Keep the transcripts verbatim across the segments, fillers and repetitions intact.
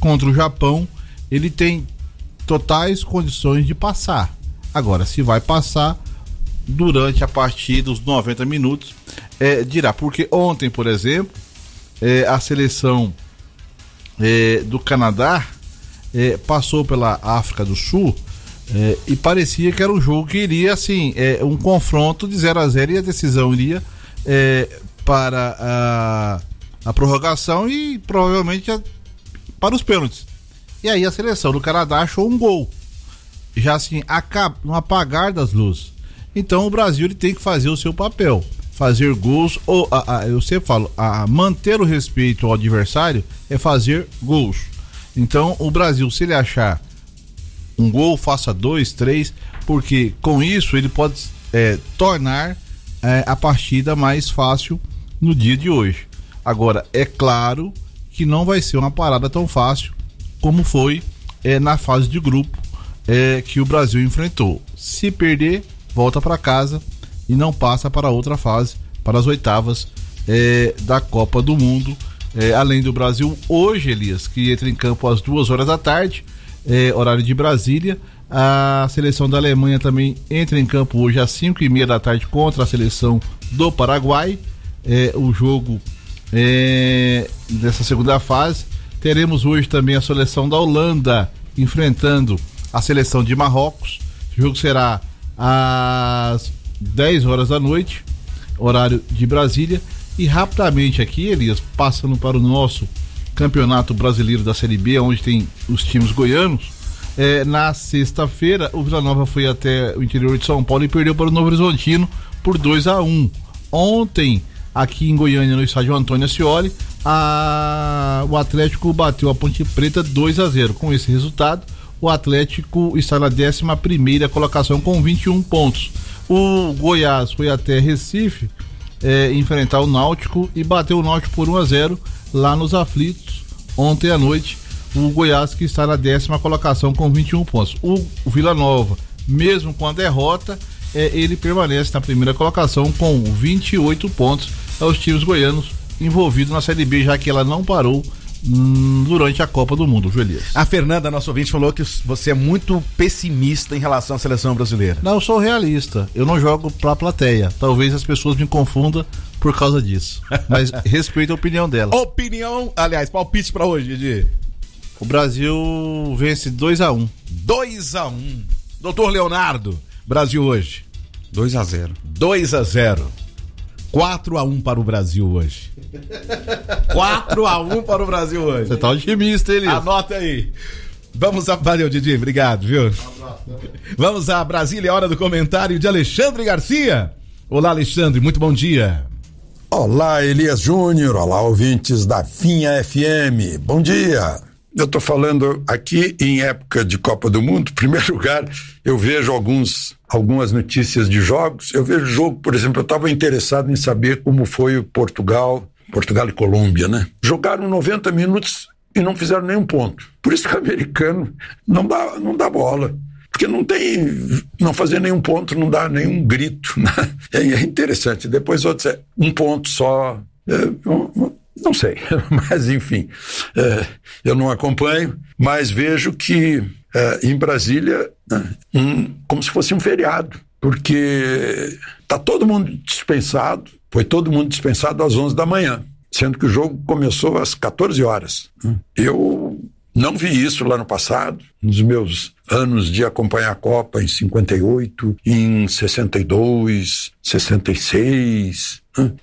contra o Japão, ele tem totais condições de passar. Agora, se vai passar durante a partida, os noventa minutos, é, dirá. Porque ontem, por exemplo, é, a seleção é, do Canadá é, passou pela África do Sul é, e parecia que era um jogo que iria, assim, é, um confronto de zero a zero, e a decisão iria é, para a, a prorrogação e provavelmente a, para os pênaltis. E aí a seleção do Canadá achou um gol, já assim, no apagar das luzes. Então o Brasil ele tem que fazer o seu papel, fazer gols, ou a, a, eu sempre falo, a manter o respeito ao adversário é fazer gols. Então o Brasil, se ele achar um gol, faça dois, três, porque com isso ele pode é, tornar é, a partida mais fácil no dia de hoje. Agora, é claro que não vai ser uma parada tão fácil como foi é, na fase de grupo é, que o Brasil enfrentou. Se perder, volta para casa e não passa para outra fase, para as oitavas é, da Copa do Mundo. É, além do Brasil, hoje, Elias, que entra em campo às duas horas da tarde, é, horário de Brasília. A seleção da Alemanha também entra em campo hoje às cinco e meia da tarde contra a seleção do Paraguai. É, o jogo é, dessa segunda fase. Teremos hoje também a seleção da Holanda enfrentando a seleção de Marrocos. O jogo será às dez horas da noite, horário de Brasília. E rapidamente aqui, Elias, passando para o nosso Campeonato Brasileiro da Série B, onde tem os times goianos, é, na sexta-feira o Vila Nova foi até o interior de São Paulo e perdeu para o Novo Horizontino por dois a um. Ontem, aqui em Goiânia, no estádio Antônio Ascioli, a... o Atlético bateu a Ponte Preta dois a zero. Com esse resultado, o Atlético está na décima primeira colocação com vinte e um pontos. O Goiás foi até Recife é, enfrentar o Náutico e bateu o Náutico por um a zero lá nos Aflitos ontem à noite. O Goiás, que está na décima colocação com vinte e um pontos. O Vila Nova, mesmo com a derrota, é, ele permanece na primeira colocação com vinte e oito pontos. É os times goianos envolvidos na Série B, já que ela não parou hum, durante a Copa do Mundo, Elias. A Fernanda, nosso ouvinte, falou que você é muito pessimista em relação à seleção brasileira. Não, eu sou realista. Eu não jogo pra plateia. Talvez as pessoas me confundam por causa disso. Mas respeito a opinião dela. Opinião, aliás, palpite pra hoje, Didi. O Brasil vence dois a um. dois a um. Doutor Leonardo, Brasil hoje. dois a zero. dois a zero. quatro a um para o Brasil hoje. quatro a um para o Brasil hoje. Você tá otimista, Elias. Anota aí. Vamos a... Valeu, Didi, obrigado, viu? Um abraço. Vamos a Brasília, hora do comentário de Alexandre Garcia. Olá, Alexandre, muito bom dia. Olá, Elias Júnior, olá, ouvintes da Finha F M, bom dia. Eu estou falando aqui em época de Copa do Mundo. Em primeiro lugar, eu vejo alguns, algumas notícias de jogos. Eu vejo jogo, por exemplo, eu estava interessado em saber como foi o Portugal, Portugal e Colômbia, né? Jogaram noventa minutos e não fizeram nenhum ponto. Por isso que o americano não dá, não dá bola. Porque não tem, não fazer nenhum ponto, não dá nenhum grito, né? É, é interessante. Depois outros, um ponto só. É, um, Não sei, mas enfim, é, eu não acompanho, mas vejo que é, em Brasília, um, como se fosse um feriado, porque está todo mundo dispensado, foi todo mundo dispensado às onze da manhã, sendo que o jogo começou às quatorze horas. Eu não vi isso lá no passado, nos meus anos de acompanhar a Copa, em cinquenta e oito, em sessenta e dois, sessenta e seis...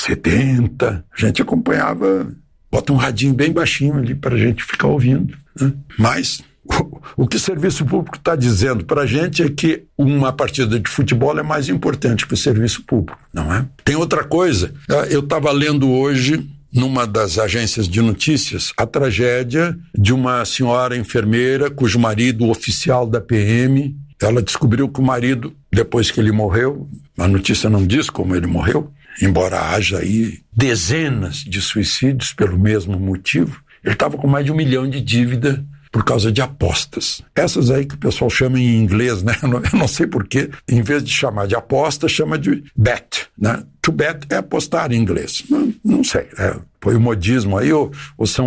setenta, a gente acompanhava, bota um radinho bem baixinho ali para a gente ficar ouvindo, né? Mas o, o que o serviço público está dizendo para a gente é que uma partida de futebol é mais importante que o serviço público, não é? Tem outra coisa, eu estava lendo hoje numa das agências de notícias a tragédia de uma senhora enfermeira cujo marido, oficial da P M, ela descobriu que o marido, depois que ele morreu, a notícia não diz como ele morreu, embora haja aí dezenas de suicídios pelo mesmo motivo, ele estava com mais de um milhão de dívida por causa de apostas. Essas aí que o pessoal chama em inglês, né? Eu não sei porquê, em vez de chamar de aposta, chama de bet, né? To bet é apostar em inglês. Não, não sei, é, foi o modismo aí, ou, ou são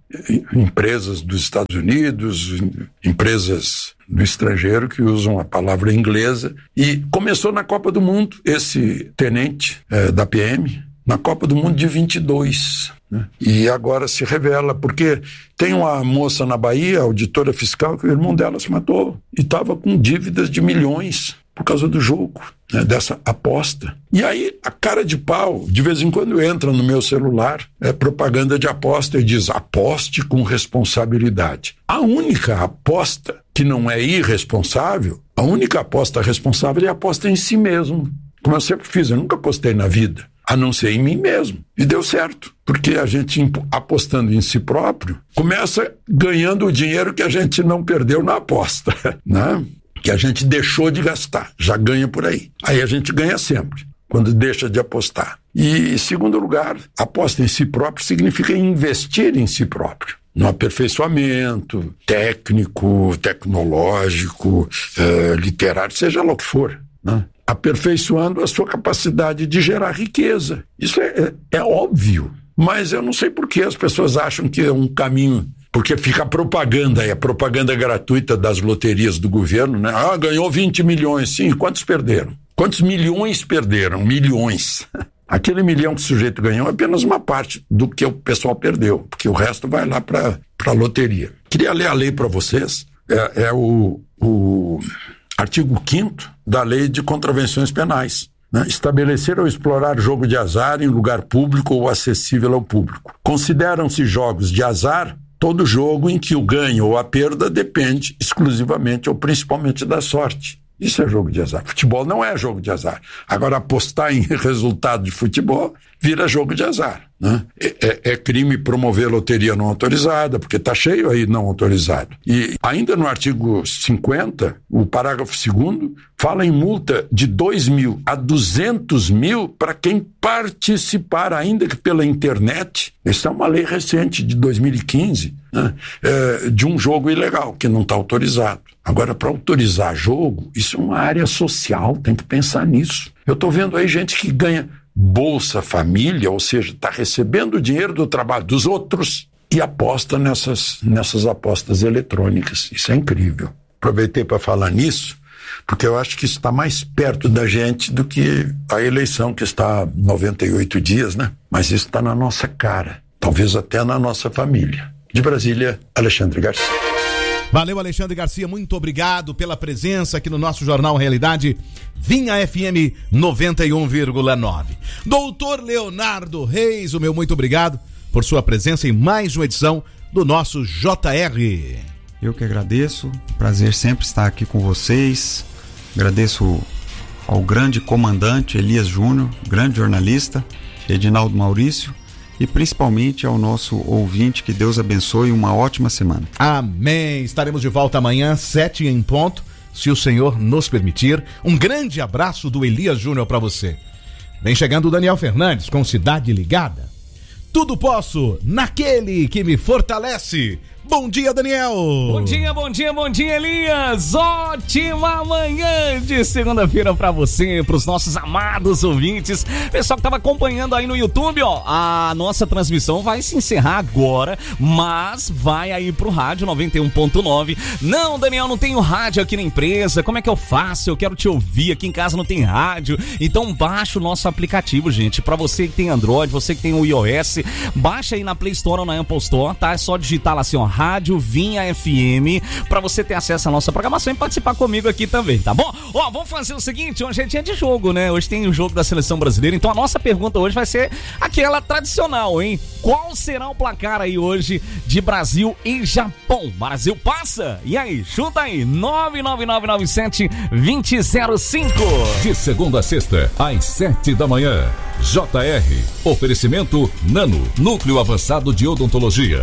empresas dos Estados Unidos, empresas do estrangeiro que usam a palavra inglesa. E começou na Copa do Mundo, esse tenente é, da P M, na Copa do Mundo de vinte e dois. Né? E agora se revela, porque tem uma moça na Bahia, auditora fiscal, que o irmão dela se matou e estava com dívidas de milhões por causa do jogo, né, dessa aposta. E aí, a cara de pau, de vez em quando entra no meu celular, é propaganda de aposta e diz, aposte com responsabilidade. A única aposta que não é irresponsável, a única aposta responsável é a aposta em si mesmo. Como eu sempre fiz, eu nunca apostei na vida, a não ser em mim mesmo. E deu certo, porque a gente, apostando em si próprio, começa ganhando o dinheiro que a gente não perdeu na aposta, né? Que a gente deixou de gastar, já ganha por aí. Aí a gente ganha sempre, quando deixa de apostar. E, em segundo lugar, aposta em si próprio significa investir em si próprio, no aperfeiçoamento técnico, tecnológico, eh, literário, seja lá o que for, né? Aperfeiçoando a sua capacidade de gerar riqueza. Isso é, é, é óbvio, mas eu não sei por que as pessoas acham que é um caminho. Porque fica a propaganda aí, a propaganda gratuita das loterias do governo, né? Ah, ganhou vinte milhões, sim, quantos perderam? Quantos milhões perderam? Milhões. Aquele milhão que o sujeito ganhou é apenas uma parte do que o pessoal perdeu, porque o resto vai lá para a loteria. Queria ler a lei para vocês, é, é o, o artigo quinto da Lei de Contravenções Penais. Né? Estabelecer ou explorar jogo de azar em lugar público ou acessível ao público. Consideram-se jogos de azar todo jogo em que o ganho ou a perda depende exclusivamente ou principalmente da sorte. Isso é jogo de azar. Futebol não é jogo de azar. Agora, apostar em resultado de futebol vira jogo de azar, né? É, é, é crime promover loteria não autorizada, porque está cheio aí não autorizado. E ainda no artigo cinquenta, o parágrafo segundo, fala em multa de dois mil a duzentos mil para quem participar, ainda que pela internet. Essa é uma lei recente, de dois mil e quinze, né? É, de um jogo ilegal, que não está autorizado. Agora, para autorizar jogo, isso é uma área social, tem que pensar nisso. Eu estou vendo aí gente que ganha Bolsa Família, ou seja, está recebendo o dinheiro do trabalho dos outros e aposta nessas, nessas apostas eletrônicas. Isso é incrível. Aproveitei para falar nisso, porque eu acho que isso está mais perto da gente do que a eleição, que está há noventa e oito dias, né? Mas isso está na nossa cara, talvez até na nossa família. De Brasília, Alexandre Garcia. Valeu, Alexandre Garcia, muito obrigado pela presença aqui no nosso Jornal Realidade, Vinha F M noventa e um vírgula nove. Doutor Leonardo Reis, o meu muito obrigado por sua presença em mais uma edição do nosso J R. Eu que agradeço, prazer sempre estar aqui com vocês. Agradeço ao grande comandante Elias Júnior, grande jornalista, Edinaldo Maurício, e principalmente ao nosso ouvinte, que Deus abençoe, uma ótima semana. Amém. Estaremos de volta amanhã, sete em ponto, se o Senhor nos permitir. Um grande abraço do Elias Júnior para você. Vem chegando o Daniel Fernandes com Cidade Ligada. Tudo posso naquele que me fortalece. Bom dia, Daniel! Bom dia, bom dia, bom dia, Elias! Ótima manhã de segunda-feira pra você, pros nossos amados ouvintes. Pessoal que tava acompanhando aí no YouTube, ó, a nossa transmissão vai se encerrar agora, mas vai aí pro rádio noventa e um ponto nove. Não, Daniel, não tenho rádio aqui na empresa, como é que eu faço? Eu quero te ouvir, aqui em casa não tem rádio. Então baixa o nosso aplicativo, gente, pra você que tem Android, você que tem o iOS, baixa aí na Play Store ou na Apple Store, tá? É só digitar lá assim, ó, Rádio Vinha F M, pra você ter acesso à nossa programação e participar comigo aqui também, tá bom? Ó, vamos fazer o seguinte, hoje é dia de jogo, né? Hoje tem o jogo da Seleção Brasileira, então a nossa pergunta hoje vai ser aquela tradicional, hein? Qual será o placar aí hoje de Brasil e Japão? Brasil passa? E aí, chuta aí, nove nove nove nove sete dois zero zero cinco. De segunda a sexta, às sete da manhã. J R, oferecimento Nano, Núcleo Avançado de Odontologia.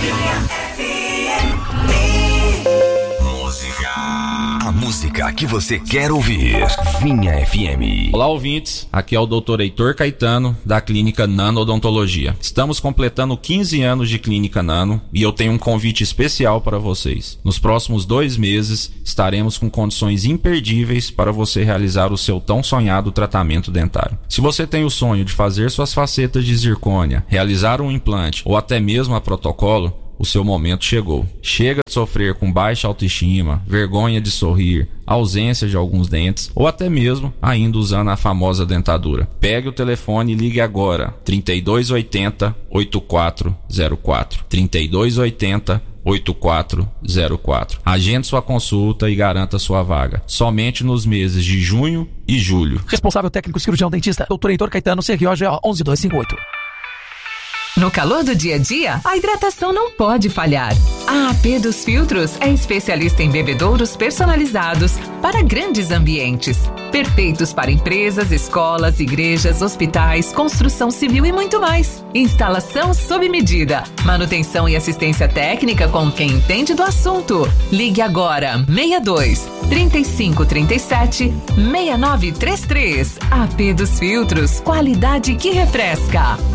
A música que você quer ouvir. Vinha F M. Olá, ouvintes. Aqui é o doutor Heitor Caetano, da Clínica Nano Odontologia. Estamos completando quinze anos de Clínica Nano e eu tenho um convite especial para vocês. Nos próximos dois meses, estaremos com condições imperdíveis para você realizar o seu tão sonhado tratamento dentário. Se você tem o sonho de fazer suas facetas de zircônia, realizar um implante ou até mesmo a protocolo, o seu momento chegou. Chega de sofrer com baixa autoestima, vergonha de sorrir, ausência de alguns dentes ou até mesmo ainda usando a famosa dentadura. Pegue o telefone e ligue agora. trinta e dois oitenta, oitenta e quatro zero quatro. trinta e dois oitenta, oitenta e quatro zero quatro. Agende sua consulta e garanta sua vaga. Somente nos meses de junho e julho. Responsável técnico cirurgião dentista, doutor Heitor Caetano, C R O G O um um dois cinco oito. No calor do dia a dia, a hidratação não pode falhar. A A P dos Filtros é especialista em bebedouros personalizados para grandes ambientes. Perfeitos para empresas, escolas, igrejas, hospitais, construção civil e muito mais. Instalação sob medida. Manutenção e assistência técnica com quem entende do assunto. Ligue agora, seis dois, trinta e cinco, trinta e sete, seis nove três três. A P dos Filtros, qualidade que refresca.